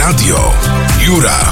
Radio Jura.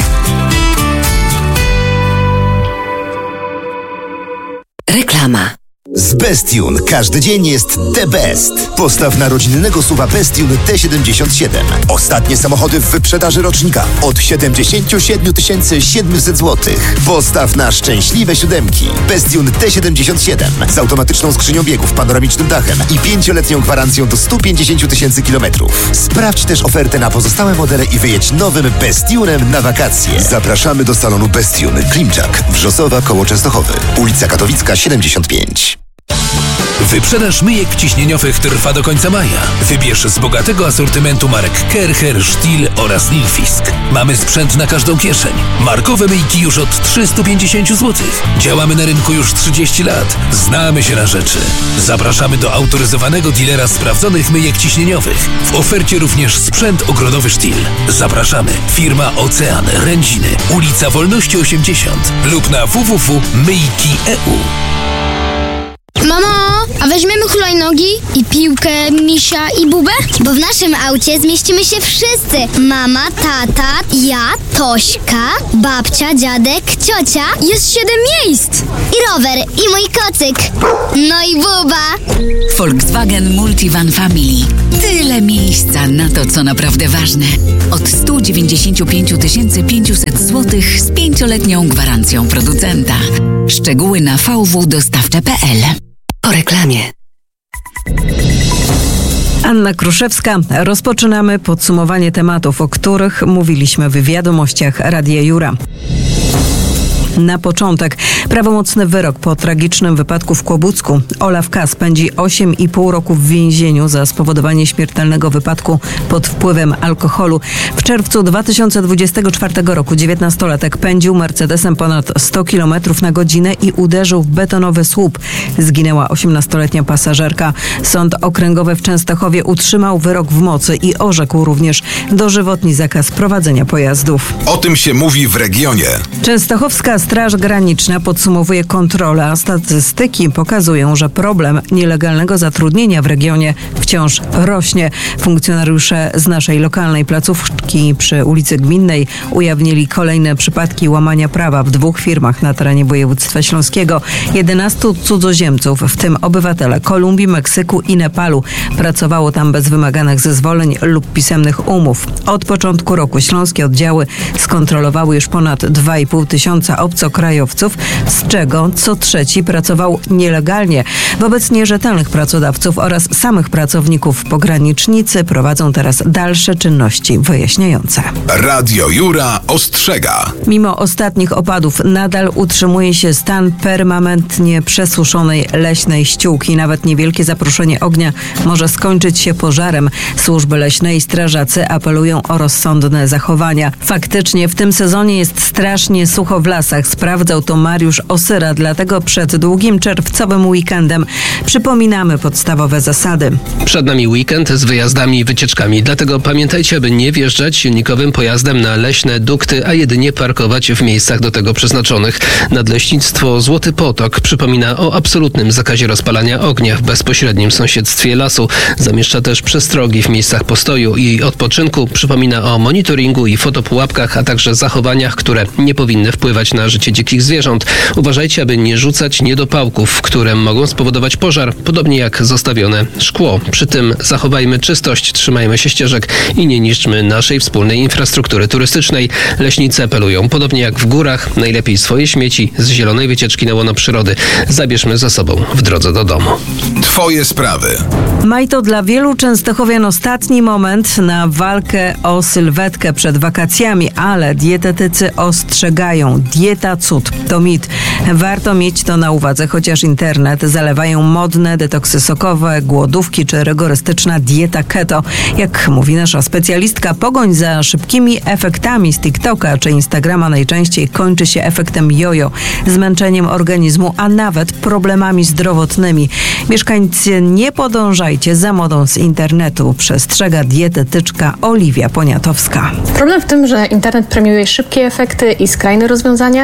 Reklama. Z Bestune każdy dzień jest the best. Postaw na rodzinnego SUV-a Bestune T77. Ostatnie samochody w wyprzedaży rocznika od 77 700 zł. Postaw na szczęśliwe siódemki. Bestune T77 z automatyczną skrzynią biegów, panoramicznym dachem i 5-letnią gwarancją do 150 000 kilometrów. Sprawdź też ofertę na pozostałe modele i wyjedź nowym Bestunem na wakacje. Zapraszamy do salonu Bestune, Klimczak, Wrzosowa koło Częstochowy, ulica Katowicka 75. Wyprzedaż myjek ciśnieniowych trwa do końca maja. Wybierz z bogatego asortymentu marek Kercher, Stihl oraz Nilfisk. Mamy sprzęt na każdą kieszeń. Markowe myjki już od 350 zł. Działamy na rynku już 30 lat. Znamy się na rzeczy. Zapraszamy do autoryzowanego dealera sprawdzonych myjek ciśnieniowych. W ofercie również sprzęt ogrodowy Stihl. Zapraszamy. Firma Ocean, Rędziny, ulica Wolności 80 lub na www.myjki.eu. Mamo, a weźmiemy hulajnogi i piłkę, misia i bubę? Bo w naszym aucie zmieścimy się wszyscy. Mama, tata, ja, Tośka, babcia, dziadek, ciocia. Jest 7 miejsc. I rower, i mój kocyk. No i buba. Volkswagen Multivan Family. Tyle miejsca na to, co naprawdę ważne. Od 195 500 zł z 5-letnią gwarancją producenta. Szczegóły na vwdostawcze.pl. Po reklamie. Anna Kruszewska. Rozpoczynamy podsumowanie tematów, o których mówiliśmy w wiadomościach Radia Jura. Na początek prawomocny wyrok po tragicznym wypadku w Kłobucku. Olaf K. spędzi 8,5 roku w więzieniu za spowodowanie śmiertelnego wypadku pod wpływem alkoholu. W czerwcu 2024 roku 19-latek pędził Mercedesem ponad 100 km na godzinę i uderzył w betonowy słup. Zginęła 18-letnia pasażerka. Sąd Okręgowy w Częstochowie utrzymał wyrok w mocy i orzekł również dożywotni zakaz prowadzenia pojazdów. O tym się mówi w regionie. Częstochowska Straż Graniczna podsumowuje kontrolę, a statystyki pokazują, że problem nielegalnego zatrudnienia w regionie wciąż rośnie. Funkcjonariusze z naszej lokalnej placówki przy ulicy Gminnej ujawnili kolejne przypadki łamania prawa w 2 firmach na terenie województwa śląskiego. 11 cudzoziemców, w tym obywatele Kolumbii, Meksyku i Nepalu, pracowało tam bez wymaganych zezwoleń lub pisemnych umów. Od początku roku śląskie oddziały skontrolowały już ponad 2,5 tysiąca obcokrajowców, z czego co trzeci pracował nielegalnie. Wobec nierzetelnych pracodawców oraz samych pracowników pogranicznicy prowadzą teraz dalsze czynności wyjaśniające. Radio Jura ostrzega. Mimo ostatnich opadów nadal utrzymuje się stan permanentnie przesuszonej leśnej ściółki. Nawet niewielkie zaproszenie ognia może skończyć się pożarem. Służby leśne i strażacy apelują o rozsądne zachowania. Faktycznie w tym sezonie jest strasznie sucho w lasach. Sprawdzał to Mariusz Osyra, dlatego przed długim czerwcowym weekendem przypominamy podstawowe zasady. Przed nami weekend z wyjazdami i wycieczkami, dlatego pamiętajcie, aby nie wjeżdżać silnikowym pojazdem na leśne dukty, a jedynie parkować w miejscach do tego przeznaczonych. Nadleśnictwo Złoty Potok przypomina o absolutnym zakazie rozpalania ognia w bezpośrednim sąsiedztwie lasu. Zamieszcza też przestrogi w miejscach postoju i odpoczynku. Przypomina o monitoringu i fotopułapkach, a także zachowaniach, które nie powinny wpływać na życie dzikich zwierząt. Uważajcie, aby nie rzucać niedopałków, które mogą spowodować pożar, podobnie jak zostawione szkło. Przy tym zachowajmy czystość, trzymajmy się ścieżek i nie niszczmy naszej wspólnej infrastruktury turystycznej. Leśnicy apelują, podobnie jak w górach, najlepiej swoje śmieci z zielonej wycieczki na łono przyrody zabierzmy ze sobą w drodze do domu. Twoje sprawy. Maj to dla wielu częstochowian ostatni moment na walkę o sylwetkę przed wakacjami, ale dietetycy ostrzegają. Dieta cud to mit. Warto mieć to na uwadze, chociaż internet zalewają modne detoksy sokowe, głodówki czy rygorystyczna dieta keto. Jak mówi nasza specjalistka, pogoń za szybkimi efektami z TikToka czy Instagrama najczęściej kończy się efektem jojo, zmęczeniem organizmu, a nawet problemami zdrowotnymi. Mieszkańcy, nie podążajcie za modą z internetu, przestrzega dietetyczka Oliwia Poniatowska. Problem w tym, że internet premiuje szybkie efekty i skrajne rozwiązania,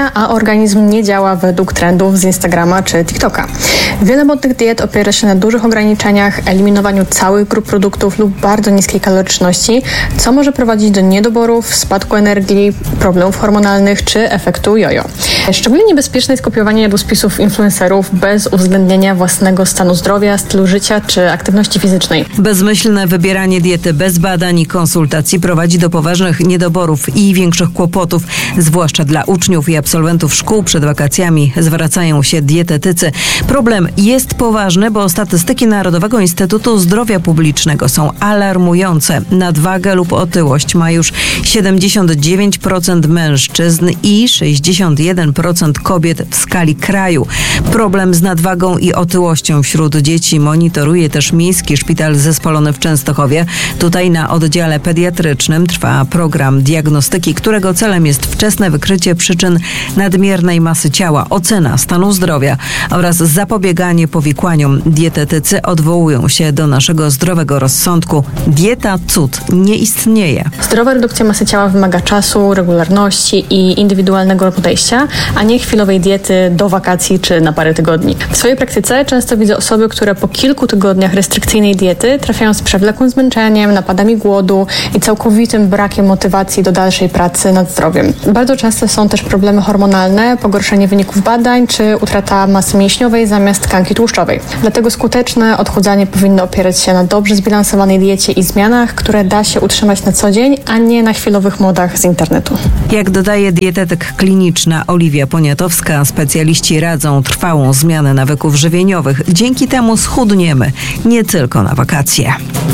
odżywiania, a organizm nie działa według trendów z Instagrama czy TikToka. Wiele modnych diet opiera się na dużych ograniczeniach, eliminowaniu całych grup produktów lub bardzo niskiej kaloryczności, co może prowadzić do niedoborów, spadku energii, problemów hormonalnych czy efektu jojo. Szczególnie niebezpieczne jest kopiowanie jadłospisów influencerów bez uwzględnienia własnego stanu zdrowia, stylu życia czy aktywności fizycznej. Bezmyślne wybieranie diety bez badań i konsultacji prowadzi do poważnych niedoborów i większych kłopotów, zwłaszcza dla uczniów i absolwentów szkół. Przed wakacjami zwracają się dietetycy. Problem jest poważny, bo statystyki Narodowego Instytutu Zdrowia Publicznego są alarmujące. Nadwagę lub otyłość ma już 79% mężczyzn i 61% kobiet w skali kraju. Problem z nadwagą i otyłością wśród dzieci monitoruje też Miejski Szpital Zespolony w Częstochowie. Tutaj na oddziale pediatrycznym trwa program diagnostyki, którego celem jest wczesne wykrycie przyczyn nadmiernej masy ciała, ocena stanu zdrowia oraz zapobieganie powikłaniom. Dietetycy odwołują się do naszego zdrowego rozsądku. Dieta cud nie istnieje. Zdrowa redukcja masy ciała wymaga czasu, regularności i indywidualnego podejścia, a nie chwilowej diety do wakacji czy na parę tygodni. W swojej praktyce często widzę osoby, które po kilku tygodniach restrykcyjnej diety trafiają z przewlekłym zmęczeniem, napadami głodu i całkowitym brakiem motywacji do dalszej pracy nad zdrowiem. Bardzo często są też problemy hormonalne, pogorszenie wyników badań czy utrata masy mięśniowej zamiast tkanki tłuszczowej. Dlatego skuteczne odchudzanie powinno opierać się na dobrze zbilansowanej diecie i zmianach, które da się utrzymać na co dzień, a nie na chwilowych modach z internetu. Jak dodaje dietetyk kliniczna Oliwia Poniatowska, specjaliści radzą trwałą zmianę nawyków żywieniowych. Dzięki temu schudniemy, nie tylko na wakacje.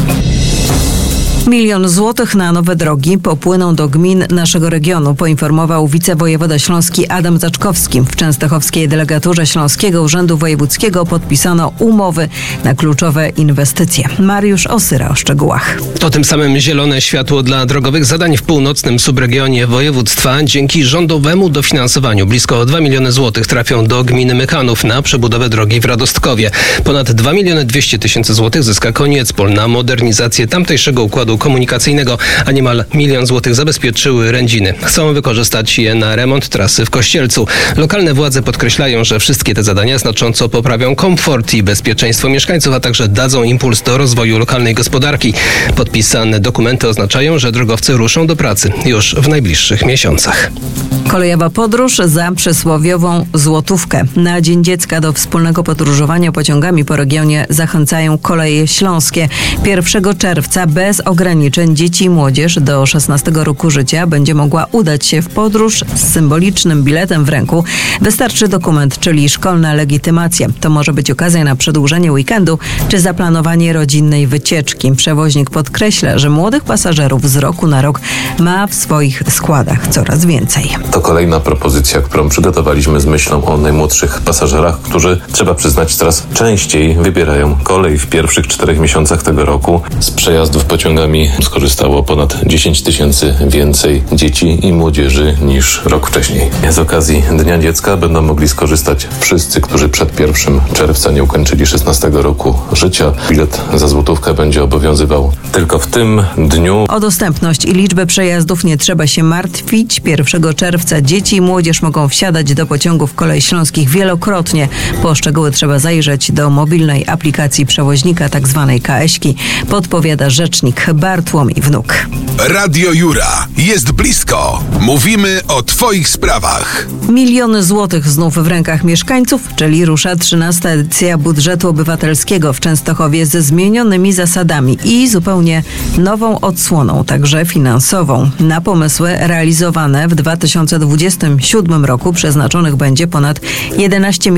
1 000 000 złotych na nowe drogi popłyną do gmin naszego regionu, poinformował wicewojewoda śląski Adam Zaczkowski. W częstochowskiej delegaturze Śląskiego Urzędu Wojewódzkiego podpisano umowy na kluczowe inwestycje. Mariusz Osyra o szczegółach. To tym samym zielone światło dla drogowych zadań w północnym subregionie województwa. Dzięki rządowemu dofinansowaniu blisko 2 miliony złotych trafią do gminy Mykanów na przebudowę drogi w Radostkowie. Ponad 2 200 000 złotych zyska Koniecpol na modernizację tamtejszego układu komunikacyjnego, a niemal 1 milion złotych zabezpieczyły Rędziny. Chcą wykorzystać je na remont trasy w Kościelcu. Lokalne władze podkreślają, że wszystkie te zadania znacząco poprawią komfort i bezpieczeństwo mieszkańców, a także dadzą impuls do rozwoju lokalnej gospodarki. Podpisane dokumenty oznaczają, że drogowcy ruszą do pracy już w najbliższych miesiącach. Kolejowa podróż za przysłowiową złotówkę. Na Dzień Dziecka do wspólnego podróżowania pociągami po regionie zachęcają Koleje Śląskie. 1 czerwca bez ograniczeń dzieci i młodzież do 16 roku życia będzie mogła udać się w podróż z symbolicznym biletem w ręku. Wystarczy dokument, czyli szkolna legitymacja. To może być okazja na przedłużenie weekendu czy zaplanowanie rodzinnej wycieczki. Przewoźnik podkreśla, że młodych pasażerów z roku na rok ma w swoich składach coraz więcej. To kolejna propozycja, którą przygotowaliśmy z myślą o najmłodszych pasażerach, którzy, trzeba przyznać, coraz częściej wybierają kolej. W pierwszych 4 miesiącach tego roku z przejazdów pociągami skorzystało ponad 10 000 więcej dzieci i młodzieży niż rok wcześniej. Z okazji Dnia Dziecka będą mogli skorzystać wszyscy, którzy przed 1 czerwca nie ukończyli 16 roku życia. Bilet za złotówkę będzie obowiązywał tylko w tym dniu. O dostępność i liczbę przejazdów nie trzeba się martwić. 1 czerwca dzieci i młodzież mogą wsiadać do pociągów Kolei Śląskich wielokrotnie. Po szczegóły trzeba zajrzeć do mobilnej aplikacji przewoźnika, tzw. KS-ki, podpowiada rzecznik Bartłomiej Wnuk. Radio Jura jest blisko. Mówimy o Twoich sprawach. Miliony złotych znów w rękach mieszkańców, czyli rusza 13. edycja budżetu obywatelskiego w Częstochowie ze zmienionymi zasadami i zupełnie nową odsłoną, także finansową. Na pomysły realizowane w 2027 roku przeznaczonych będzie ponad 11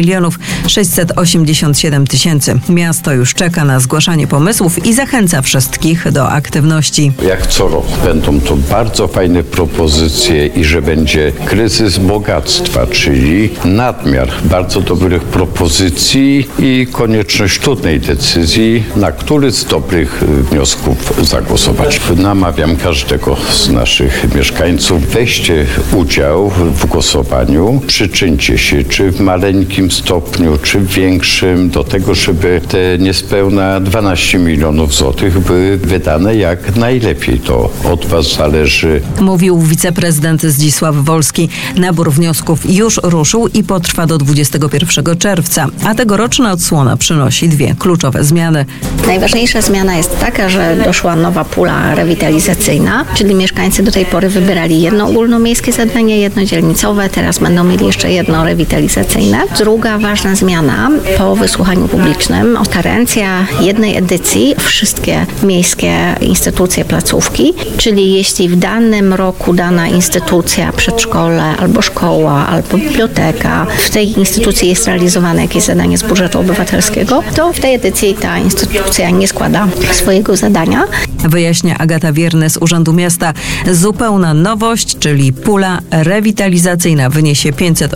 687 000. Miasto już czeka na zgłaszanie pomysłów i zachęca wszystkich do aktywności. Jak co roku będą to bardzo fajne propozycje i że będzie kryzys bogactwa, czyli nadmiar bardzo dobrych propozycji i konieczność trudnej decyzji, na który z dobrych wniosków zagłosować. Namawiam każdego z naszych mieszkańców, weźcie udział w głosowaniu, przyczyńcie się, czy w maleńkim stopniu, czy w większym, do tego, żeby te niespełna 12 milionów złotych były wydane jak najlepiej. To od Was zależy. Mówił wiceprezydent Zdzisław Wolski. Nabór wniosków już ruszył i potrwa do 21 czerwca, a tegoroczna odsłona przynosi dwie kluczowe zmiany. Najważniejsza zmiana jest taka, że doszła nowa pula rewitalizacyjna, czyli mieszkańcy do tej pory wybierali jedno ogólnomiejskie zadanie, jedno dzielnicowe, teraz będą mieli jeszcze jedno rewitalizacyjne. Druga ważna zmiana po wysłuchaniu publicznym, karencja jednej edycji wszystkie miejskie instytucje, placówki, czyli jeśli w danym roku dana instytucja, przedszkole albo szkoła, albo biblioteka, w tej instytucji jest realizowane jakieś zadanie z budżetu obywatelskiego, to w tej edycji ta instytucja nie składa swojego zadania. Wyjaśnia Agata Wierny z Urzędu Miasta. Zupełna nowość, czyli pula rewitalizacyjna wyniesie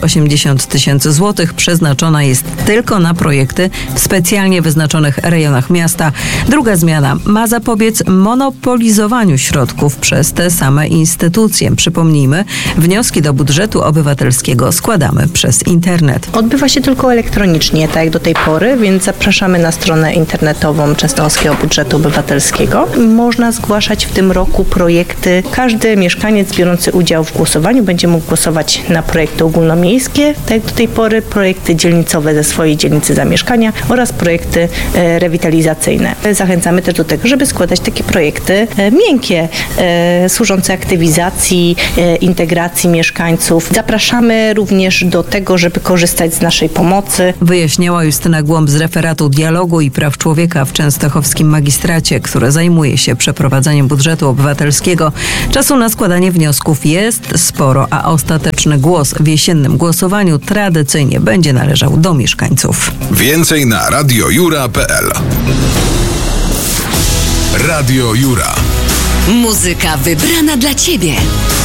580 tysięcy złotych. Przeznaczona jest tylko na projekty w specjalnie wyznaczonych rejonach miasta. Druga zmiana ma zapobiec monopolizowaniu środków przez te same instytucje. Przypomnijmy, wnioski do budżetu obywatelskiego składamy przez internet. Odbywa się tylko elektronicznie, tak jak do tej pory, więc zapraszamy na stronę internetową Częstochowskiego Budżetu Obywatelskiego. Można zgłaszać w tym roku projekty. Każdy mieszkaniec biorący udział w głosowaniu będzie mógł głosować na projekty ogólnomiejskie, tak jak do tej pory, projekty dzielnicowe ze swojej dzielnicy zamieszkania oraz projekty rewitalizacyjne. Zachęcamy też do tego, żeby składać takie projekty miękkie, służące aktywizacji, integracji mieszkańców. Zapraszamy również do tego, żeby korzystać z naszej pomocy. Wyjaśniała Justyna Głąb z referatu Dialogu i Praw Człowieka w Częstochowskim Magistracie, które zajmuje się przeprowadzaniem budżetu obywatelskiego. Czasu na składanie wniosków jest sporo, a ostateczny głos w jesiennym głosowaniu tradycyjnie będzie należał do mieszkańców. Więcej na radiojura.pl. Radio Jura. Muzyka wybrana dla Ciebie.